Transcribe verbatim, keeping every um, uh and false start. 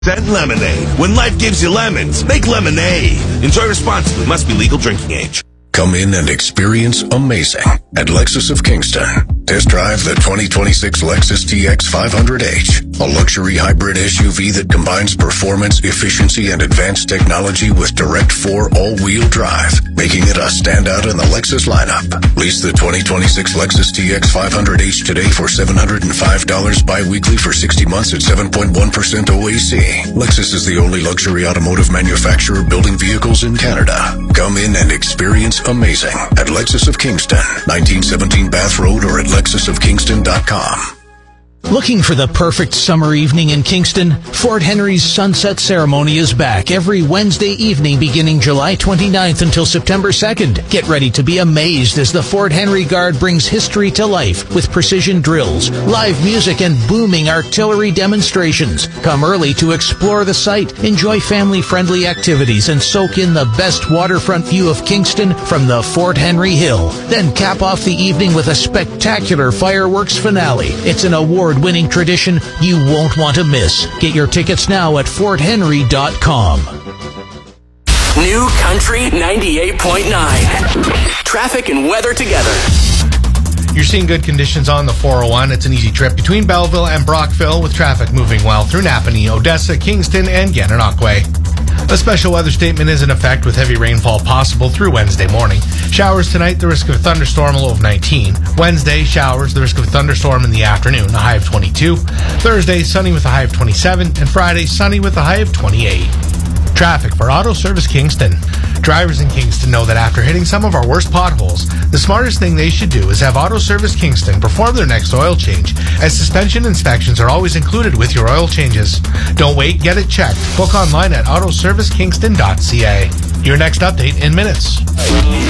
Scent lemonade. When life gives you lemons, make lemonade. Enjoy responsibly. Must be legal drinking age. Come in and experience amazing at Lexus of Kingston. Test drive the twenty twenty-six Lexus T X five hundred H, a luxury hybrid S U V that combines performance, efficiency, and advanced technology with direct four all-wheel drive, making it a standout in the Lexus lineup. Lease the twenty twenty-six Lexus T X five hundred H today for seven hundred five dollars bi-weekly for sixty months at seven point one percent O A C. Lexus is the only luxury automotive manufacturer building vehicles in Canada. Come in and experience amazing at Lexus of Kingston, nineteen seventeen Bath Road, or at lexus of kingston dot com. Looking for the perfect summer evening in Kingston? Fort Henry's Sunset Ceremony is back every Wednesday evening beginning July twenty-ninth until September second. Get ready to be amazed as the Fort Henry Guard brings history to life with precision drills, live music, and booming artillery demonstrations. Come early to explore the site, enjoy family-friendly activities, and soak in the best waterfront view of Kingston from the Fort Henry Hill. Then cap off the evening with a spectacular fireworks finale. It's an award winning tradition you won't want to miss. Get your tickets now at fort henry dot com. New Country ninety-eight point nine. Traffic and weather together. You're seeing good conditions on the four oh one. It's an easy trip between Belleville and Brockville, with traffic moving well through Napanee, Odessa, Kingston, and Gananoque. A special weather statement is in effect with heavy rainfall possible through Wednesday morning. Showers tonight, the risk of a thunderstorm, a low of nineteen. Wednesday, showers, the risk of a thunderstorm in the afternoon, a high of twenty-two. Thursday, sunny with a high of twenty-seven. And Friday, sunny with a high of twenty-eight. Traffic for Auto Service Kingston. Drivers in Kingston know that after hitting some of our worst potholes, the smartest thing they should do is have Auto Service Kingston perform their next oil change, as suspension inspections are always included with your oil changes. Don't wait, get it checked. Book online at auto service kingston dot c a. Your next update in minutes.